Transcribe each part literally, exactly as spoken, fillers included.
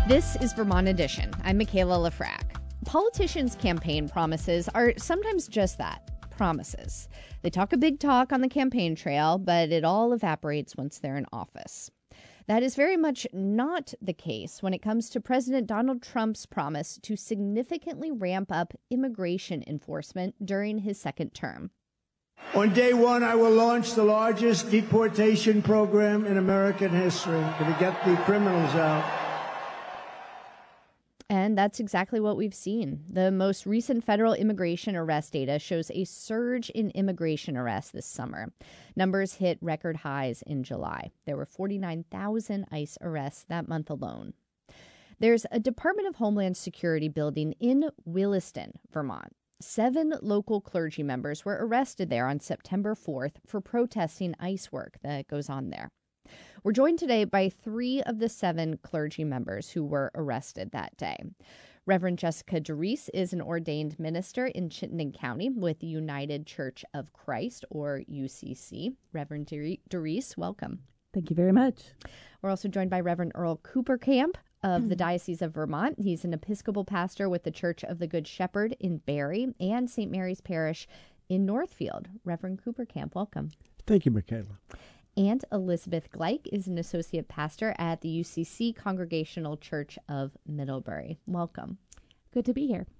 This is Vermont Edition. I'm Michaela Lafrac. Politicians' campaign promises are sometimes just that, promises. They talk a big talk on the campaign trail, but it all evaporates once they're in office. That is very much not the case when it comes to President Donald Trump's promise to significantly ramp up immigration enforcement during his second term. On day one, I will launch the largest deportation program in American history to get the criminals out. And that's exactly what we've seen. The most recent federal immigration arrest data shows a surge in immigration arrests this summer. Numbers hit record highs in July. There were forty-nine thousand ICE arrests that month alone. There's a Department of Homeland Security building in Williston, Vermont. Seven local clergy members were arrested there on September fourth for protesting ICE work that goes on there. We're joined today by three of the seven clergy members who were arrested that day. Reverend Jessica DeReese is an ordained minister in Chittenden County with the United Church of Christ, or U C C. Reverend DeReese, welcome. Thank you very much. We're also joined by Reverend Earl Coopercamp of the Diocese of Vermont. He's an Episcopal pastor with the Church of the Good Shepherd in Barre and Saint Mary's Parish in Northfield. Reverend Coopercamp, welcome. Thank you, Michaela. And Elizabeth Gleich is an associate pastor at the U C C Congregational Church of Middlebury. Welcome. Good to be here.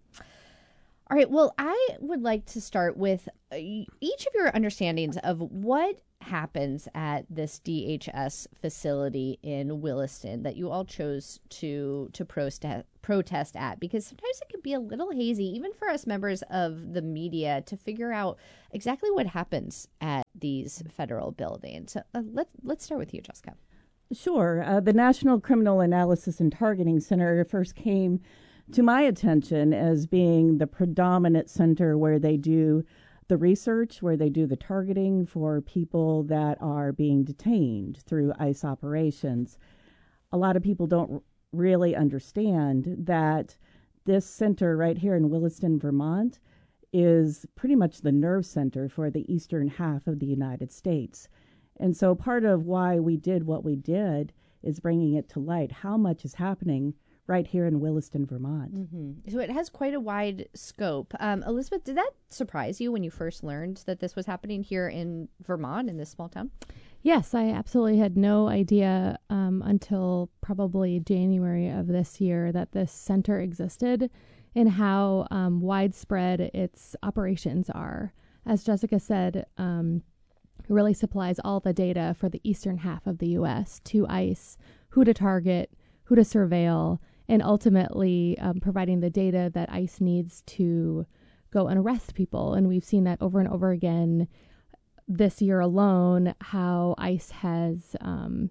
All right. Well, I would like to start with each of your understandings of what happens at this D H S facility in Williston that you all chose to to protest protest at, because sometimes it can be a little hazy, even for us members of the media, to figure out exactly what happens at these federal buildings. So, uh, let's let's start with you, Jessica. Sure. Uh, the National Criminal Analysis and Targeting Center first came to my attention as being the predominant center where they do the research, where they do the targeting for people that are being detained through ICE operations. A lot of people don't really understand that this center right here in Williston, Vermont, is pretty much the nerve center for the eastern half of the United States. And so part of why we did what we did is bringing it to light how much is happening right here in Williston, Vermont. Mm-hmm. So it has quite a wide scope. Um, Elizabeth, did that surprise you when you first learned that this was happening here in Vermont, in this small town? Yes, I absolutely had no idea um, until probably January of this year that this center existed and how um, widespread its operations are. As Jessica said, um, it really supplies all the data for the eastern half of the U S to ICE, who to target, who to surveil, and ultimately um, providing the data that ICE needs to go and arrest people. And we've seen that over and over again this year alone, how ICE has um,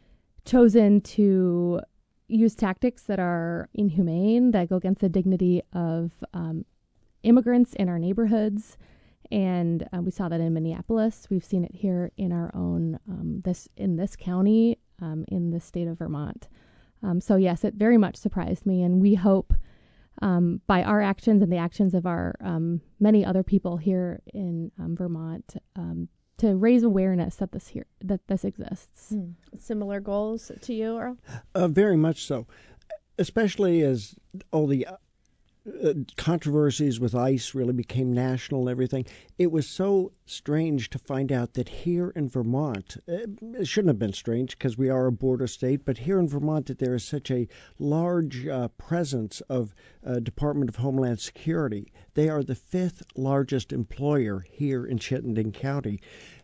chosen to use tactics that are inhumane, that go against the dignity of um, immigrants in our neighborhoods. And uh, we saw that in Minneapolis. We've seen it here in our own, um, this in this county, um, in the state of Vermont. Um, so yes, it very much surprised me, and we hope um, by our actions and the actions of our um, many other people here in um, Vermont um, to raise awareness that this here that this exists. Mm. Similar goals to you, Earl? Uh, very much so, especially as all the uh, uh, controversies with ICE really became national and everything. It was so strange to find out that here in Vermont, it shouldn't have been strange because we are a border state, but here in Vermont that there is such a large uh, presence of uh, Department of Homeland Security. They are the fifth largest employer here in Chittenden County.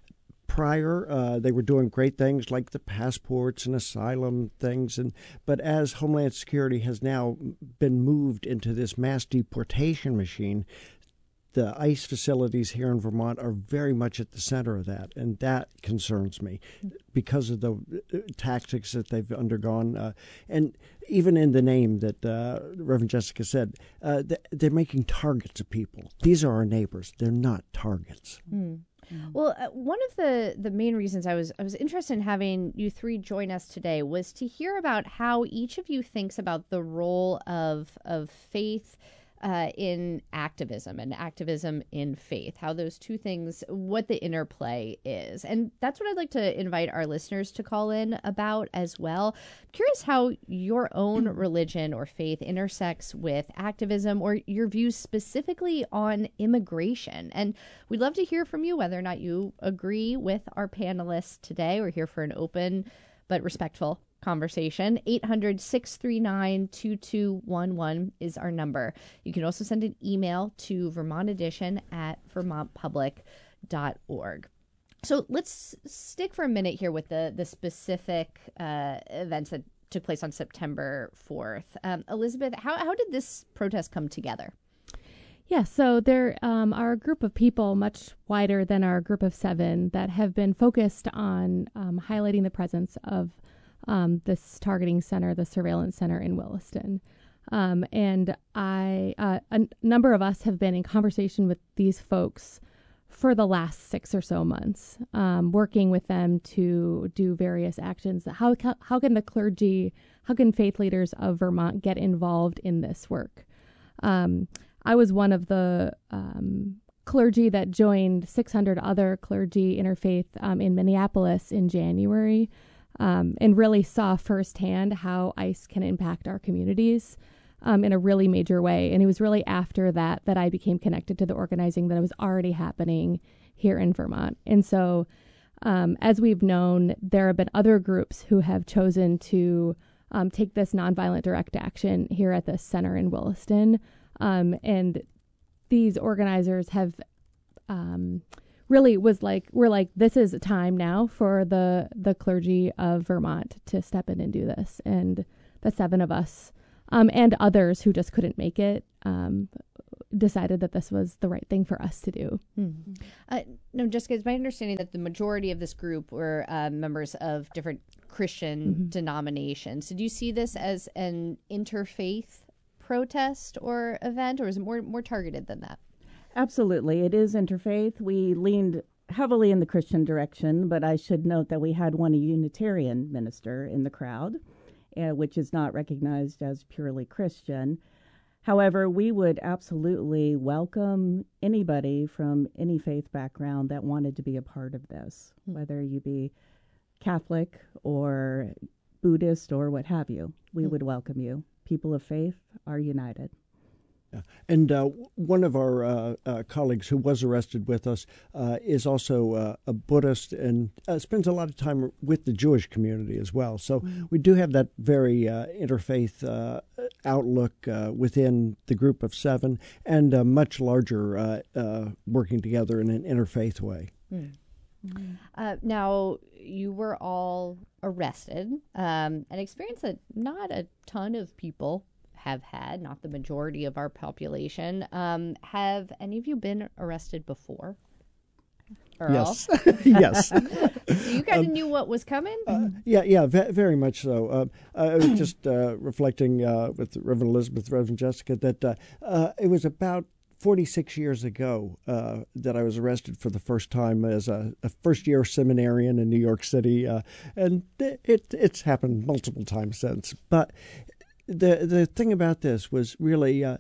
Prior, uh, they were doing great things like the passports and asylum things, and but as Homeland Security has now been moved into this mass deportation machine, the ICE facilities here in Vermont are very much at the center of that, and that concerns me because of the tactics that they've undergone. Uh, and even in the name that uh, Reverend Jessica said, uh, they're making targets of people. These are our neighbors. They're not targets. Mm. Well, uh, one of the, the main reasons I was I was interested in having you three join us today was to hear about how each of you thinks about the role of of faith uh, in activism and activism in faith, how those two things, what the interplay is. And that's what I'd like to invite our listeners to call in about as well. I'm curious how your own religion or faith intersects with activism or your views specifically on immigration. And we'd love to hear from you whether or not you agree with our panelists today. We're here for an open but respectful conversation. eight hundred, six three nine, two two one one is our number. You can also send an email to Vermont Edition at vermont public dot org. So let's stick for a minute here with the, the specific uh, events that took place on September fourth. Um, Elizabeth, how, how did this protest come together? Yeah, so there um, are a group of people much wider than our group of seven that have been focused on um, highlighting the presence of um, this targeting center, the surveillance center in Williston. Um, and I, uh, a n- number of us have been in conversation with these folks for the last six or so months, um, working with them to do various actions. How, how can the clergy, how can faith leaders of Vermont get involved in this work? Um, I was one of the um, clergy that joined six hundred other clergy interfaith um, in Minneapolis in January um, and really saw firsthand how ICE can impact our communities um, in a really major way. And it was really after that that I became connected to the organizing that was already happening here in Vermont. And so um, as we've known, there have been other groups who have chosen to um, take this nonviolent direct action here at the center in Williston. Um, and these organizers have um, really was like, we're like, this is a time now for the, the clergy of Vermont to step in and do this. And the seven of us um, and others who just couldn't make it um, decided that this was the right thing for us to do. Mm-hmm. Uh, no, Jessica, it's my understanding that the majority of this group were uh, members of different Christian mm-hmm. denominations. Did you see this as an interfaith protest or event, or is it more more targeted than that? Absolutely. It is interfaith. We leaned heavily in the Christian direction, but I should note that we had one Unitarian minister in the crowd, uh, which is not recognized as purely Christian. However, we would absolutely welcome anybody from any faith background that wanted to be a part of this, mm-hmm. whether you be Catholic or Buddhist or what have you. We mm-hmm. would welcome you. People of faith are united. Yeah. And uh, one of our uh, uh, colleagues who was arrested with us uh, is also uh, a Buddhist and uh, spends a lot of time with the Jewish community as well. So mm-hmm. we do have that very uh, interfaith uh, outlook uh, within the group of seven and a much larger uh, uh, working together in an interfaith way. Mm. Mm-hmm. Uh, now, you were all arrested, um, an experience that not a ton of people have had, not the majority of our population. Um, have any of you been arrested before? Earl? Yes. Yes. So you kind of um, knew what was coming? Uh, yeah, yeah, ve- very much so. Uh, I was just uh, reflecting uh, with Reverend Elizabeth, Reverend Jessica, that uh, uh, it was about forty-six years ago uh, that I was arrested for the first time as a, a first-year seminarian in New York City, uh, and it it's happened multiple times since. But the the thing about this was really uh,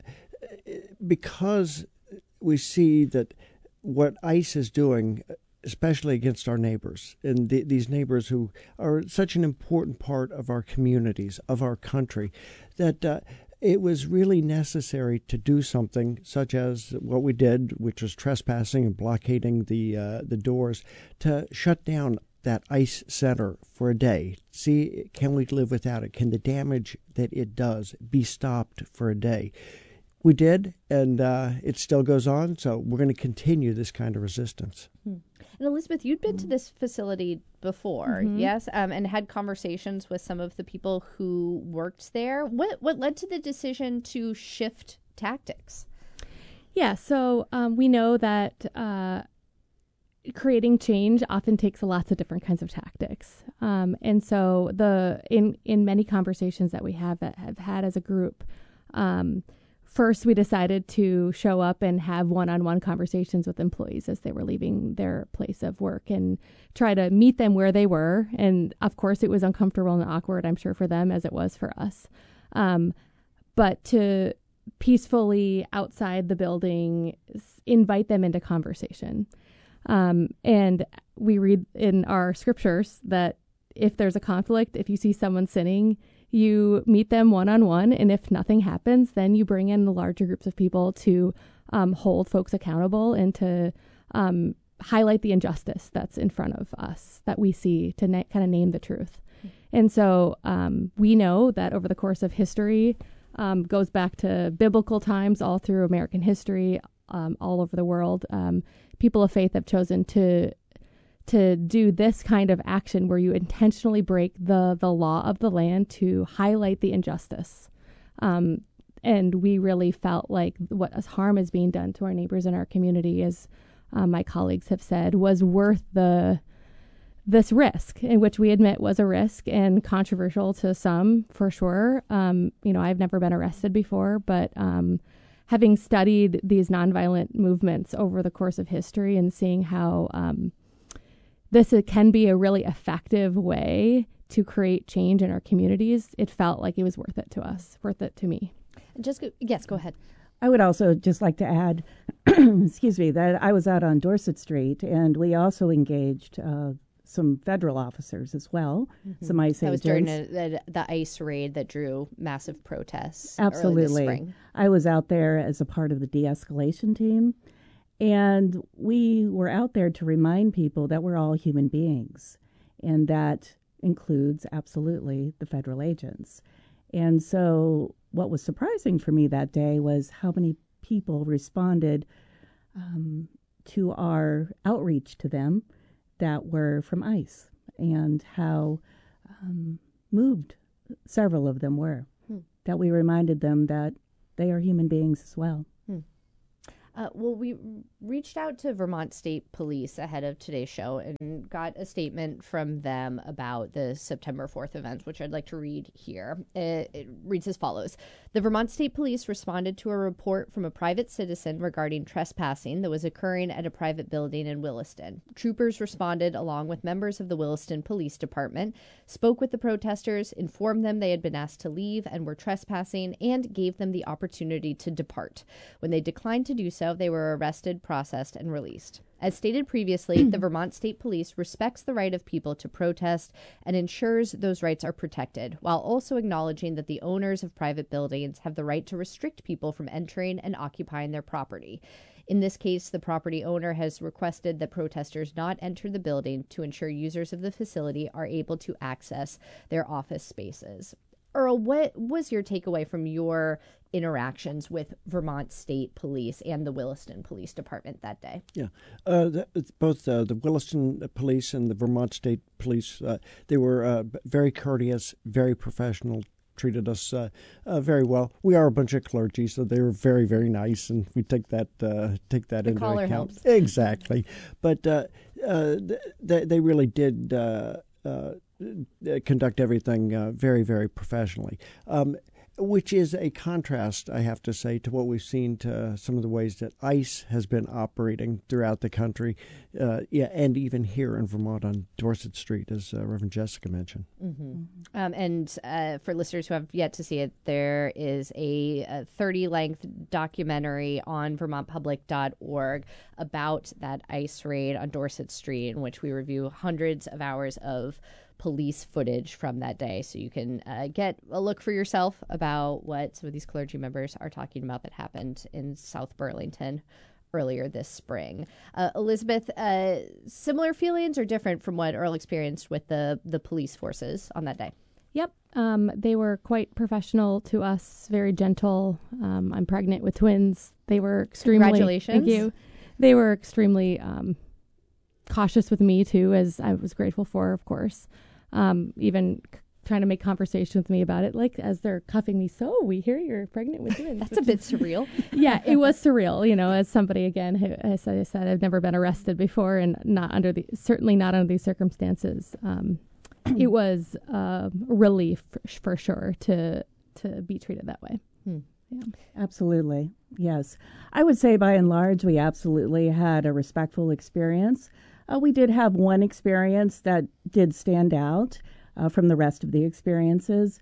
because we see that what ICE is doing, especially against our neighbors, and the, these neighbors who are such an important part of our communities, of our country, that uh, it was really necessary to do something such as what we did, which was trespassing and blockading the uh, the doors, to shut down that ICE center for a day. See, can we live without it? Can the damage that it does be stopped for a day? We did, and uh, it still goes on, so we're going to continue this kind of resistance. Hmm. And Elizabeth, you'd been to this facility before, mm-hmm. yes, um, and had conversations with some of the people who worked there. What what led to the decision to shift tactics? Yeah, so um, we know that uh, creating change often takes lots of different kinds of tactics, um, and so the in in many conversations that we have have had as a group. Um, First, we decided to show up and have one-on-one conversations with employees as they were leaving their place of work and try to meet them where they were. And of course, it was uncomfortable and awkward, I'm sure, for them as it was for us. Um, but to peacefully outside the building, invite them into conversation. Um, and we read in our scriptures that if there's a conflict, if you see someone sinning, you meet them one-on-one, and if nothing happens, then you bring in the larger groups of people to um, hold folks accountable and to um, highlight the injustice that's in front of us that we see, to na- kind of name the truth. Mm-hmm. And so um, we know that over the course of history, um, goes back to biblical times, all through American history, um, all over the world, um, people of faith have chosen to to do this kind of action where you intentionally break the the law of the land to highlight the injustice. Um, and we really felt like what as harm is being done to our neighbors in our community, as um, my colleagues have said, was worth the this risk, in which we admit was a risk and controversial to some, for sure. Um, you know, I've never been arrested before, but um, having studied these nonviolent movements over the course of history and seeing how um, this uh, can be a really effective way to create change in our communities, it felt like it was worth it to us, worth it to me. Just go, yes, go ahead. I would also just like to add, excuse me, that I was out on Dorset Street, and we also engaged uh, some federal officers as well, mm-hmm. some ICE that agents. That was during a, the, the ICE raid that drew massive protests. Absolutely. Early this spring. I was out there as a part of the de-escalation team. And we were out there to remind people that we're all human beings, and that includes absolutely the federal agents. And so what was surprising for me that day was how many people responded um, to our outreach to them that were from ICE, and how um, moved several of them were, hmm. that we reminded them that they are human beings as well. Hmm. Uh, well, we reached out to Vermont State Police ahead of today's show and got a statement from them about the September fourth events, which I'd like to read here. It, it reads as follows. The Vermont State Police responded to a report from a private citizen regarding trespassing that was occurring at a private building in Williston. Troopers responded along with members of the Williston Police Department, spoke with the protesters, informed them they had been asked to leave and were trespassing, and gave them the opportunity to depart. When they declined to do so, they were arrested, processed, and released. As stated previously, the Vermont State Police respects the right of people to protest and ensures those rights are protected, while also acknowledging that the owners of private buildings have the right to restrict people from entering and occupying their property. In this case, the property owner has requested that protesters not enter the building to ensure users of the facility are able to access their office spaces. Earl, what was your takeaway from your interactions with Vermont State Police and the Williston Police Department that day? Yeah, uh, the, both uh, the Williston Police and the Vermont State Police, uh, they were uh, very courteous, very professional, treated us uh, uh, very well. We are a bunch of clergy, so they were very, very nice, and we take that uh, take that the into collar account. Helps. Exactly, but uh, uh, they they really did uh, uh, conduct everything uh, very, very professionally. Um, which is a contrast, I have to say, to what we've seen to some of the ways that ICE has been operating throughout the country, uh, yeah, and even here in Vermont on Dorset Street, as uh, Reverend Jessica mentioned. Mm-hmm. Mm-hmm. Um, and uh, for listeners who have yet to see it, there is a thirty-length documentary on vermont public dot org about that ICE raid on Dorset Street, in which we review hundreds of hours of police footage from that day, so you can uh, get a look for yourself about what some of these clergy members are talking about that happened in South Burlington earlier this spring. Uh, Elizabeth, uh, similar feelings or different from what Earl experienced with the, the police forces on that day? Yep. Um, they were quite professional to us, very gentle. Um, I'm pregnant with twins. They were extremely... Congratulations. Thank you. They were extremely um, cautious with me, too, as I was grateful for, of course. Um, even c- trying to make conversation with me about it, like as they're cuffing me. So we hear you're pregnant with twins. That's a bit is, surreal. Yeah, it was surreal. You know, as somebody again, who, as I said, I've never been arrested before, and not under the certainly not under these circumstances. Um, it was uh, a relief for, for sure to to be treated that way. Hmm. Yeah, absolutely. Yes, I would say by and large we absolutely had a respectful experience. Uh, we did have one experience that did stand out uh, from the rest of the experiences,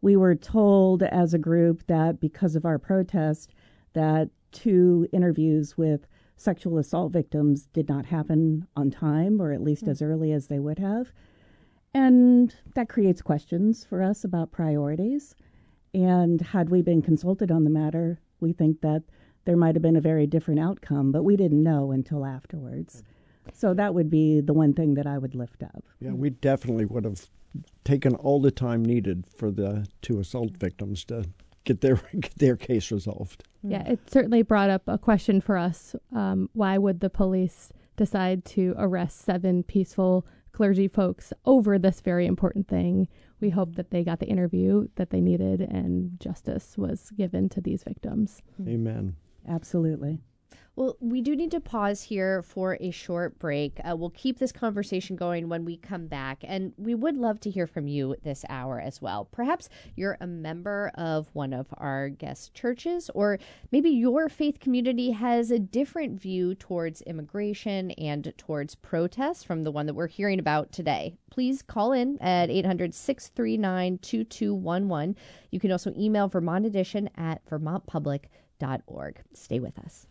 we were told as a group that because of our protest, that two interviews with sexual assault victims did not happen on time, or at least mm-hmm. as early as they would have. And that creates questions for us about priorities. And had we been consulted on the matter, we think that there might have been a very different outcome, but we didn't know until afterwards. So that would be the one thing that I would lift up. Yeah, we definitely would have taken all the time needed for the two assault victims to get their get their case resolved. Yeah, it certainly brought up a question for us. Um, why would the police decide to arrest seven peaceful clergy folks over this very important thing? We hope that they got the interview that they needed and justice was given to these victims. Amen. Absolutely. Well, we do need to pause here for a short break. Uh, we'll keep this conversation going when we come back, and we would love to hear from you this hour as well. Perhaps you're a member of one of our guest churches, or maybe your faith community has a different view towards immigration and towards protests from the one that we're hearing about today. Please call in at eight hundred, six three nine, two two one one. You can also email Vermont Edition at vermont public dot org. Stay with us.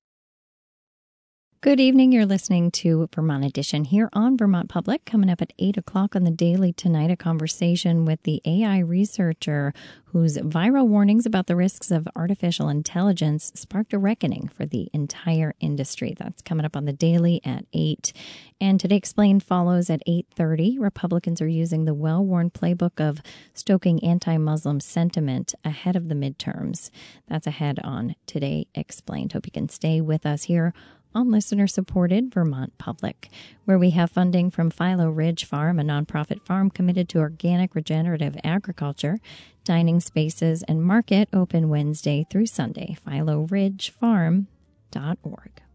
Good evening. You're listening to Vermont Edition here on Vermont Public. Coming up at eight o'clock on the Daily tonight, a conversation with the A I researcher whose viral warnings about the risks of artificial intelligence sparked a reckoning for the entire industry. That's coming up on the Daily at eight. And Today Explained follows at eight thirty. Republicans are using the well-worn playbook of stoking anti-Muslim sentiment ahead of the midterms. That's ahead on Today Explained. Hope you can stay with us here on listener-supported Vermont Public, where we have funding from Philo Ridge Farm, a nonprofit farm committed to organic regenerative agriculture. Dining spaces and market open Wednesday through Sunday. philo ridge farm dot org.